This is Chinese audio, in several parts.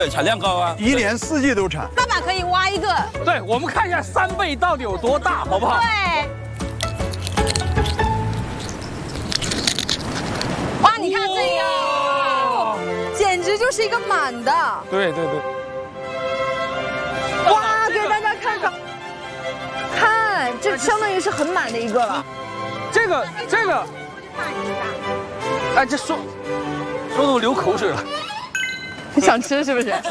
产量高啊， 一年四季都产。 爸爸可以挖一个。 对，我们看一下3倍到底有多大，好不好？ 对。哇，你看这个，简直就是一个满的。 对对对。 哇，给大家看看，看，这相当于是很满的一个了。 这个，哎，这说的我流口水了。 你想吃是不是？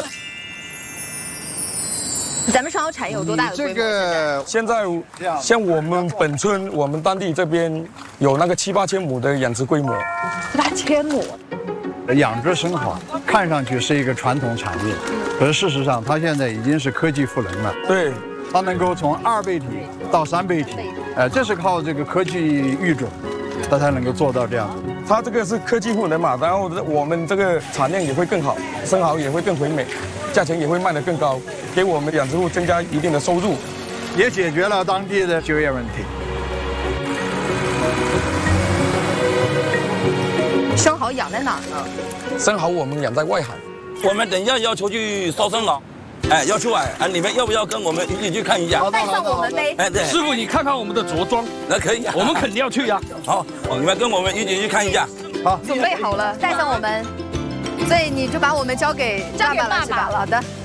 咱们上游产业有多大的规模？ 这个现在像我们本村，我们当地这边有那个7、8千亩的养殖规模。 7、8千亩。 养殖生蚝看上去是一个传统产业，可是事实上它现在已经是科技赋能了。 对， 它能够从2倍体到3倍体，这是靠这个科技育种，它才能够做到这样。 它这个是科技赋能嘛，然后我们这个产量也会更好，生蚝也会更肥美，价钱也会卖得更高，给我们养殖户增加一定的收入， 也解决了当地的就业问题。 生蚝养在哪儿呢？ 生蚝我们养在外海。 我们等一下要求去烧生蚝，哎，要出海，哎，你们要不要跟我们一起去看一下？ 带上我们呗。 哎，对， 师傅，你看看我们的着装， 那可以， 我们肯定要去呀。 好，你们跟我们一起去看一下。 好， 准备好了，带上我们。所以你就把我们交给爸爸了，是吧？好的。